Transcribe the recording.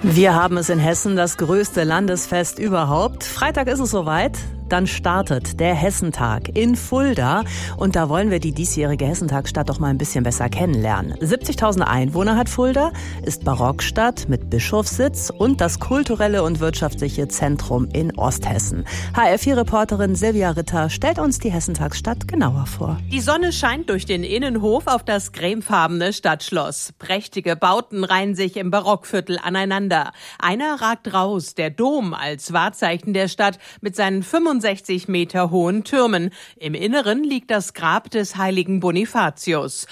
Wir haben es in Hessen, das größte Landesfest überhaupt. Freitag ist es soweit. Dann startet der Hessentag in Fulda. Und da wollen wir die diesjährige Hessentagsstadt doch mal ein bisschen besser kennenlernen. 70.000 Einwohner hat Fulda, ist Barockstadt mit Bischofssitz und das kulturelle und wirtschaftliche Zentrum in Osthessen. HR4-Reporterin Silvia Ritter stellt uns die Hessentagsstadt genauer vor. Die Sonne scheint durch den Innenhof auf das cremefarbene Stadtschloss. Prächtige Bauten reihen sich im Barockviertel aneinander. Einer ragt raus, der Dom als Wahrzeichen der Stadt mit seinen 65 Meter hohen Türmen. Im Inneren liegt das Grab des heiligen Bonifatius.